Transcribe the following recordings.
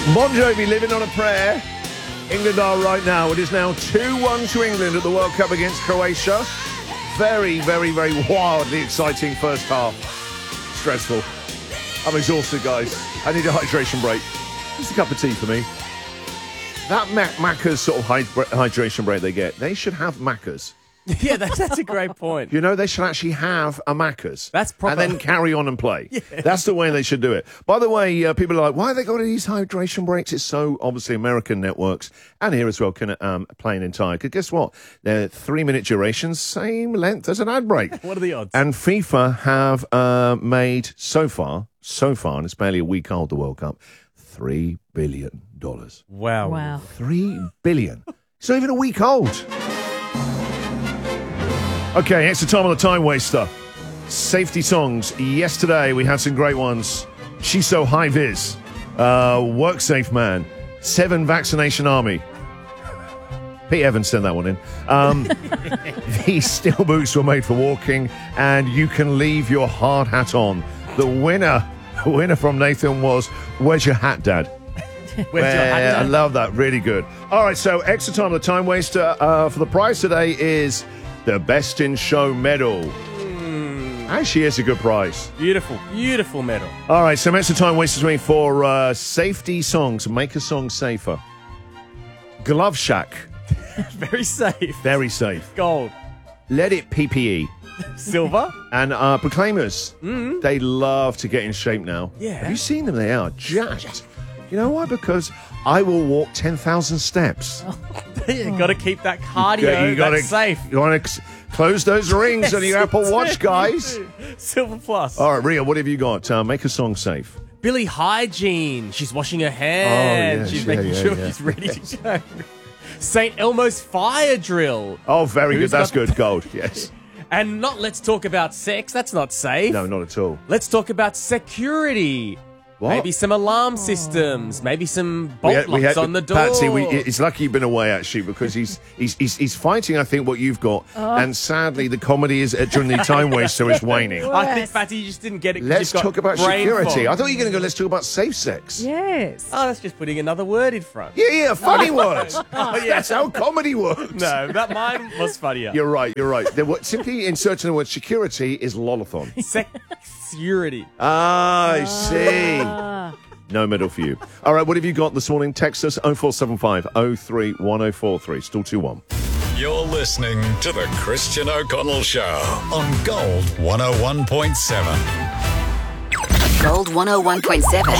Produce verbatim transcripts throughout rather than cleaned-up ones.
Bon Jovi, Living on a Prayer. England are right now. It is now two one to England at the World Cup against Croatia. Very, very, very wildly exciting first half. Stressful. I'm exhausted, guys. I need a hydration break. Just a cup of tea for me. That Mac- Macca's sort of hyd- hydration break they get, they should have Macca's. Yeah, that's, that's a great point. You know, they should actually have a Macca's. That's proper. And then carry on and play. Yeah. That's the way they should do it. By the way, uh, people are like, why have they got these hydration breaks? It's so obviously American networks and here as well can um, playing entire. Because guess what? They're three-minute durations, same length as an ad break. What are the odds? And FIFA have uh, made so far, so far, and it's barely a week old, the World Cup, three billion dollars. Wow. Wow. Three billion. It's not even a week old. Okay, extra time on the time waster. Safety songs. Yesterday we had some great ones. She's So High Vis. Uh, Work Safe Man. Seven Vaccination Army. Pete Evans sent that one in. Um, these steel boots were made for walking, and you can leave your hard hat on. The winner, the winner from Nathan was Where's Your Hat, Dad? Where's your hat, Yeah, I Dad? love that. Really good. All right, so extra time on the time waster. Uh, for the prize today is the Best in Show medal. Mm. Actually, it's a good prize. Beautiful, beautiful medal. All right, some extra time wasters me for uh, safety songs. Make a song safer. Glove Shack. Very safe. Very safe. Gold. Let It P P E. Silver. And uh, Proclaimers. Mm. They love to get in shape now. Yeah. Have you seen them? They are jacked. You know why? Because I will walk ten thousand steps. You got to keep that cardio. Yeah, you gotta, That's safe. You want to close those rings Yes, on your Apple you Watch, do. guys. Silver plus. All right, Ria, what have you got? Uh, make a song safe. Billie Hygiene. She's washing her hands. Oh, yes, She's yeah, making yeah, sure yeah. she's ready to go. Saint Elmo's fire drill. Oh, very Who's good. That's got- good. Gold, yes. And not let's talk about sex. That's not safe. No, not at all. Let's talk about security. What? Maybe some alarm systems. Maybe some bolt locks on the door. Patsy, we, it's lucky you've been away, actually, because he's he's he's, he's fighting, I think, what you've got. Oh. And sadly, the comedy is uh, during the time waster is waning. I think, Yes. Fatty, you just didn't get it. 'cause Let's you've got talk about brain security. fog. I thought you were going to go, let's talk about safe sex. Yes. Oh, that's just putting another word in front. Yeah, yeah, funny words. Oh, yeah. That's how comedy works. No, that mine was funnier. You're right, you're right. There were, simply inserting the word security is lolathon. Security. Ah, I see. Ah. No medal for you. All right, what have you got this morning? Text us oh four seven five oh three one oh four three. Still two one. You're listening to the Christian O'Connell Show on Gold one oh one point seven. Gold one oh one point seven.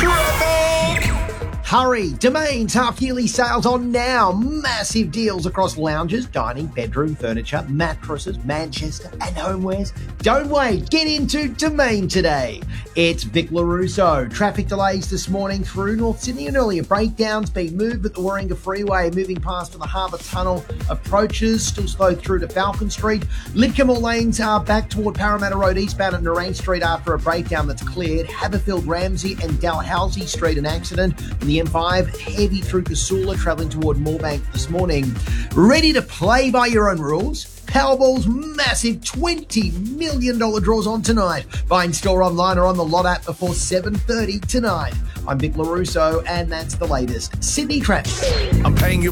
Hurry! Domain's half-yearly sales on now. Massive deals across lounges, dining, bedroom, furniture, mattresses, Manchester and homewares. Don't wait. Get into Domain today. It's Vic LaRusso. Traffic delays this morning through North Sydney and earlier breakdowns being moved at the Warringah Freeway, moving past the Harbour Tunnel approaches, still slow through to Falcon Street. Lidcombe lanes are back toward Parramatta Road eastbound at Nerang Street after a breakdown that's cleared. Haberfield, Ramsey and Dalhousie Street an accident. And the M five heavy through Casula, travelling toward Moorebank this morning. Ready to play by your own rules? Powerball's massive twenty million dollars draws on tonight. Buy in store online or on the Lot app before seven thirty tonight. I'm Vic LaRusso and that's the latest Sydney traffic. I'm paying you